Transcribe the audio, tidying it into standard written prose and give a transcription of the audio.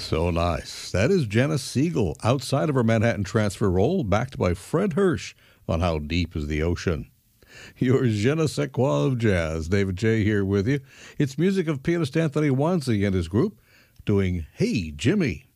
So nice. That is Jenna Siegel outside of her Manhattan Transfer role, backed by Fred Hirsch on How Deep is the Ocean. Your je ne sais quoi of jazz. David J. here with you. It's music of pianist Anthony Wanzi and his group doing Hey Jimmy.